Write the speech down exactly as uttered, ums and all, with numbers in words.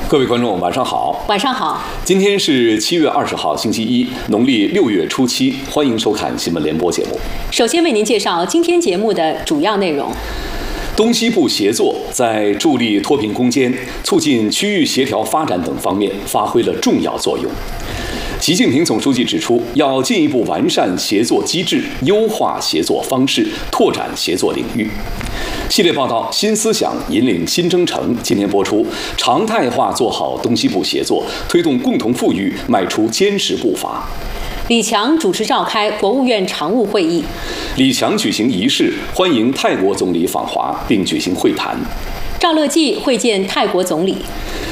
各位观众，晚上好。 晚上好。 今天是七月二十号，星期一，农历六月初七。欢迎收看新闻联播节目。 首先为您介绍今天节目的主要内容。 东西部协作在助力脱贫攻坚、促进区域协调发展等方面发挥了重要作用。习近平总书记指出，要进一步完善协作机制，优化协作方式，拓展协作领域。系列报道《新思想引领新征程》今天播出，常态化做好东西部协作，推动共同富裕迈出坚实步伐。 李强主持召开国务院常务会议。 李强举行仪式，欢迎泰国总理访华，并举行会谈。 赵乐际会见泰国总理。